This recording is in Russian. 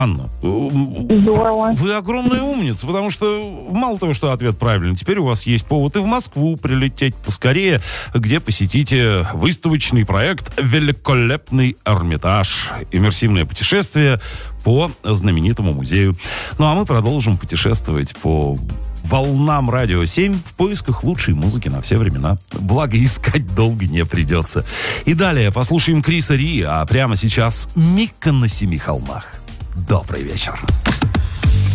Анна, Здорово. вы огромная умница, потому что мало того, что ответ правильный, теперь у вас есть повод и в Москву прилететь поскорее, где посетите выставочный проект «Великолепный Эрмитаж». Иммерсивное путешествие по знаменитому музею. Ну а мы продолжим путешествовать по волнам Радио 7 в поисках лучшей музыки на все времена. Благо, искать долго не придется. И далее послушаем Криса Ри, а прямо сейчас «Мика на семи холмах». Добрый вечер.